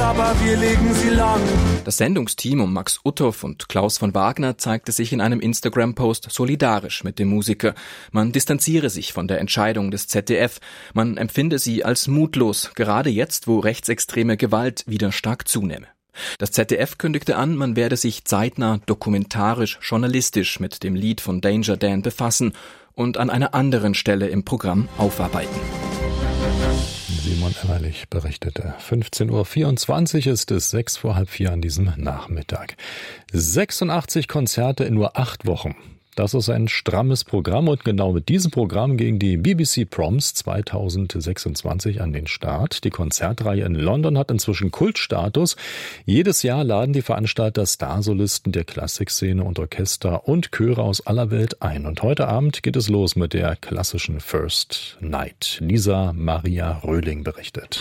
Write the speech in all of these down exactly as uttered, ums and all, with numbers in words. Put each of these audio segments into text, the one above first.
aber wir legen sie lang. Das Sendungsteam um Max Uthoff und Klaus von Wagner zeigte sich in einem Instagram-Post solidarisch mit dem Musiker. Man distanziere sich von der Entscheidung des Z D F. Man empfinde sie als mutlos, gerade jetzt, wo rechtsextreme Gewalt wieder stark zunehme. Das Z D F kündigte an, man werde sich zeitnah dokumentarisch, journalistisch mit dem Lied von Danger Dan befassen und an einer anderen Stelle im Programm aufarbeiten. Simon Emmerlich berichtete. fünfzehn Uhr vierundzwanzig ist es, sechs vor halb vier an diesem Nachmittag. sechsundachtzig Konzerte in nur acht Wochen. Das ist ein strammes Programm und genau mit diesem Programm ging die B B C Proms zweitausendsechsundzwanzig an den Start. Die Konzertreihe in London hat inzwischen Kultstatus. Jedes Jahr laden die Veranstalter Starsolisten der Klassikszene und Orchester und Chöre aus aller Welt ein. Und heute Abend geht es los mit der klassischen First Night. Lisa Maria Röhling berichtet.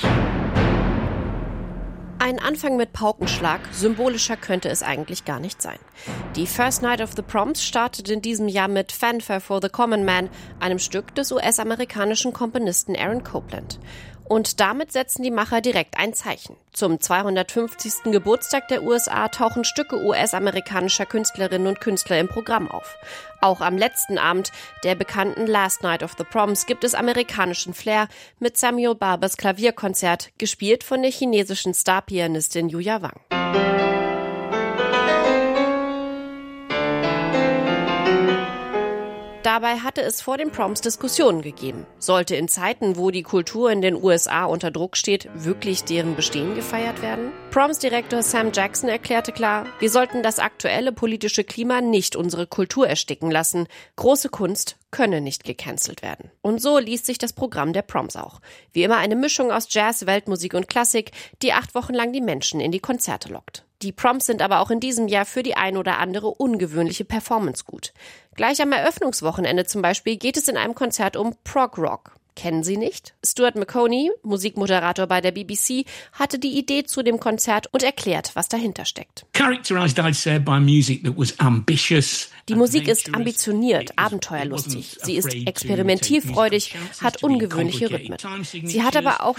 Ein Anfang mit Paukenschlag, symbolischer könnte es eigentlich gar nicht sein. Die First Night of the Proms startet in diesem Jahr mit Fanfare for the Common Man, einem Stück des U S-amerikanischen Komponisten Aaron Copland. Und damit setzen die Macher direkt ein Zeichen. Zum zweihundertfünfzigsten Geburtstag der U S A tauchen Stücke U S-amerikanischer Künstlerinnen und Künstler im Programm auf. Auch am letzten Abend, der bekannten Last Night of the Proms, gibt es amerikanischen Flair mit Samuel Barbers Klavierkonzert, gespielt von der chinesischen Starpianistin Yuya Wang. Dabei hatte es vor den Proms Diskussionen gegeben. Sollte in Zeiten, wo die Kultur in den U S A unter Druck steht, wirklich deren Bestehen gefeiert werden? Proms-Direktor Sam Jackson erklärte klar, wir sollten das aktuelle politische Klima nicht unsere Kultur ersticken lassen. Große Kunst könne nicht gecancelt werden. Und so liest sich das Programm der Proms auch. Wie immer eine Mischung aus Jazz, Weltmusik und Klassik, die acht Wochen lang die Menschen in die Konzerte lockt. Die Proms sind aber auch in diesem Jahr für die ein oder andere ungewöhnliche Performance gut. Gleich am Eröffnungswochenende zum Beispiel geht es in einem Konzert um Prog Rock. Kennen Sie nicht? Stuart Maconie, Musikmoderator bei der B B C, hatte die Idee zu dem Konzert und erklärt, was dahinter steckt. Die Musik ist ambitioniert, abenteuerlustig. Sie ist experimentierfreudig, hat ungewöhnliche Rhythmen. Sie hat aber auch